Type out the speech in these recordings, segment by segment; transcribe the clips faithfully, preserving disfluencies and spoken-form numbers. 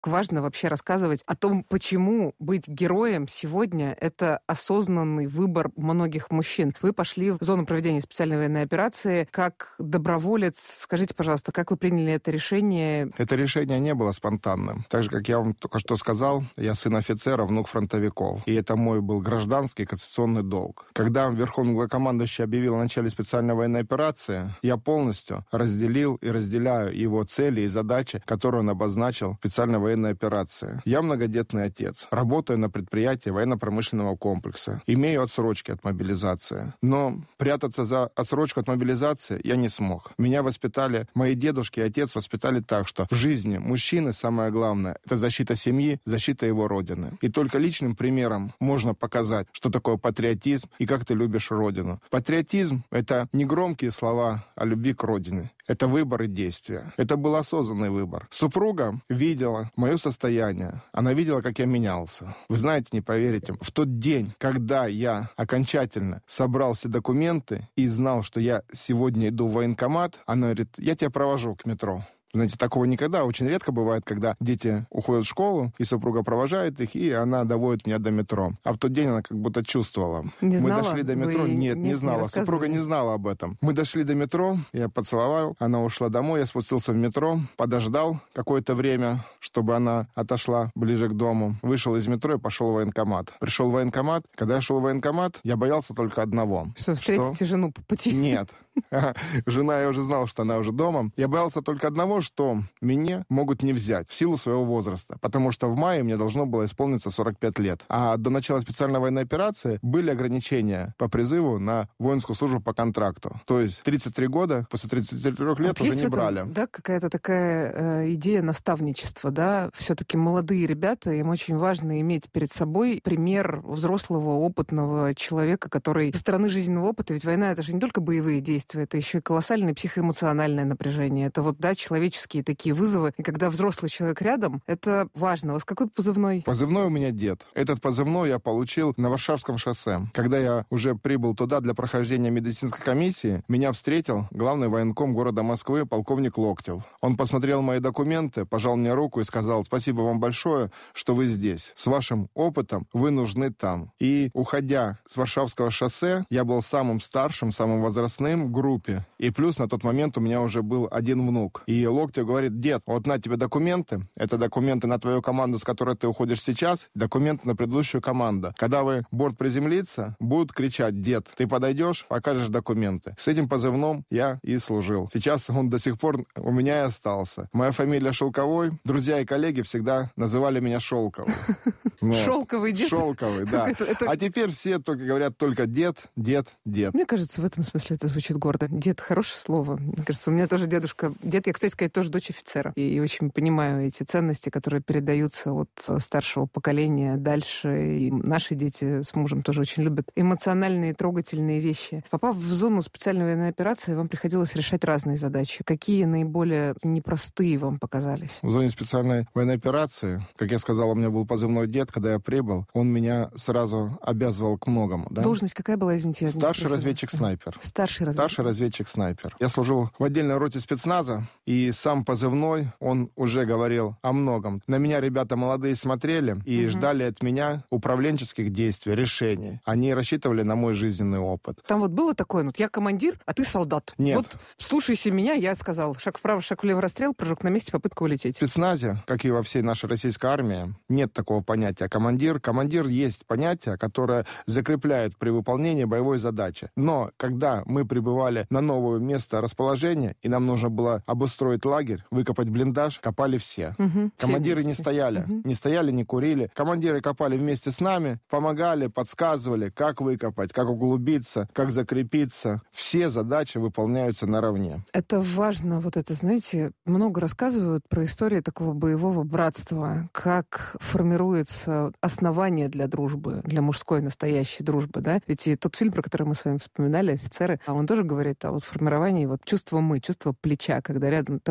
важно вообще рассказывать о том, почему быть героем сегодня — это осознанный выбор многих мужчин. Вы пошли в зону проведения специальной военной операции как доброволец. Скажите, пожалуйста, как вы приняли это решение? Это решение не было спонтанным. Так же, как я вам только что сказал, я сын офицера, внук фронтовиков. И это мой был гражданский конституционный долг. Когда Верховный главнокомандующий объявил о начале специальной военной операции, я полностью разделил и разделяю его цели и задачи, которые он обозначил в специальной военной операции. Я многодетный отец. Работаю на предприятии военно-промышленного комплекса. Имею отсрочки от мобилизации. Но прятаться за отсрочку от мобилизации я не смог. Меня воспитали, мои дедушки и отец воспитали так, что в жизни мужчины самое главное — это защита семьи, защита его родины. И только личным примером можно показать, что такое патриотизм и как ты любишь родину. Патриотизм — это не громкие слова о любви к родине. Это выбор и действия. Это был осознанный выбор. Супруга видела мое состояние. Она видела, как я менялся. Вы знаете, не поверите, в тот день, когда я окончательно собрал все документы и знал, что я сегодня иду в военкомат, она говорит: я тебя провожу к метро. Знаете, такого никогда, очень редко бывает, когда дети уходят в школу, и супруга провожает их, и она доводит меня до метро. А в тот день она как будто чувствовала. Не знала? Мы дошли до метро. Вы... Нет, не Нет, знала. Не супруга не знала об этом. Мы дошли до метро, я поцеловал, она ушла домой, я спустился в метро, подождал какое-то время, чтобы она отошла ближе к дому. Вышел из метро и пошел в военкомат. Пришел в военкомат. Когда я шел в военкомат, я боялся только одного. Что, встретите что... жену по пути? Нет. Жена, я уже знал, что она уже дома. Я боялся только одного, что меня могут не взять в силу своего возраста, потому что в мае мне должно было исполниться сорок пять лет. А до начала специальной военной операции были ограничения по призыву на воинскую службу по контракту. То есть тридцать три года, после тридцати трёх лет вот уже не этом, брали. Да, какая-то такая э, идея наставничества, да, все-таки молодые ребята, им очень важно иметь перед собой пример взрослого, опытного человека, который со стороны жизненного опыта, ведь война — это же не только боевые действия, это еще и колоссальное психоэмоциональное напряжение. Это вот, да, человеческие такие вызовы. И когда взрослый человек рядом, это важно. У вас какой позывной? Позывной у меня дед. Этот позывной я получил на Варшавском шоссе. Когда я уже прибыл туда для прохождения медицинской комиссии, меня встретил главный военком города Москвы полковник Локтев. Он посмотрел мои документы, пожал мне руку и сказал: спасибо вам большое, что вы здесь. С вашим опытом вы нужны там. И, уходя с Варшавского шоссе, я был самым старшим, самым возрастным в группе. И плюс на тот момент у меня уже был один внук. И Локтев говорит: дед, вот на тебе документы. Это документы на твою команду, с которой ты уходишь сейчас, документы на предыдущую команду. Когда вы борт приземлится, будут кричать: дед, ты подойдешь, покажешь документы. С этим позывным я и служил. Сейчас он до сих пор у меня и остался. Моя фамилия Шелковой. Друзья и коллеги всегда называли меня Шелковый. Шелковый дед? Шелковый, да. А теперь все только говорят только дед, дед, дед. Мне кажется, в этом смысле это звучит гордо. Дед — хорошее слово. Мне кажется, у меня тоже дедушка... Дед, я, кстати сказать, тоже дочь офицера. И очень понимаю эти ценности, которые передаются от старшего поколения дальше. И наши дети с мужем тоже очень любят эмоциональные, трогательные вещи. Попав в зону специальной военной операции, вам приходилось решать разные задачи. Какие наиболее непростые вам показались? В зоне специальной военной операции, как я сказал, у меня был позывной дед, когда я прибыл. Он меня сразу обязывал к многому. Да? Должность какая была, извините? Старший разведчик-снайпер. Старший разведчик. Старший разведчик-снайпер. Я служил в отдельной роте спецназа, и сам позывной, он уже говорил о многом. На меня ребята молодые смотрели и угу. ждали от меня управленческих действий, решений. Они рассчитывали на мой жизненный опыт. Там вот было такое, вот я командир, а ты солдат. Нет. Вот слушайся меня, я сказал, шаг вправо, шаг влево, расстрел, прыжок на месте, попытка улететь. В спецназе, как и во всей нашей российской армии, нет такого понятия командир. Командир есть понятие, которое закрепляет при выполнении боевой задачи. Но когда мы прибывали на новое место расположения, и нам нужно было обустроить лагерь, выкопать блиндаж, копали все. Угу, Командиры все не стояли, угу. не стояли, не курили. Командиры копали вместе с нами, помогали, подсказывали, как выкопать, как углубиться, как закрепиться. Все задачи выполняются наравне. Это важно, вот это, знаете, много рассказывают про историю такого боевого братства, как формируется основание для дружбы, для мужской настоящей дружбы, да? Ведь и тот фильм, про который мы с вами вспоминали, «Офицеры», он тоже говорит о вот формировании вот чувства «мы», чувства плеча, когда рядом товарищ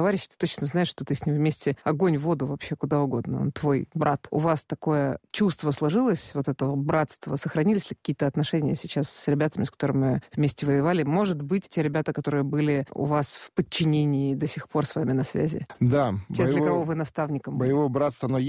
товарищ, ты точно знаешь, что ты с ним вместе огонь, воду, вообще куда угодно. Он твой брат. У вас такое чувство сложилось, вот этого братства? Сохранились ли какие-то отношения сейчас с ребятами, с которыми вместе воевали? Может быть, те ребята, которые были у вас в подчинении, до сих пор с вами на связи? Да. Те, боевого, для кого вы наставником были? Боевого братства, но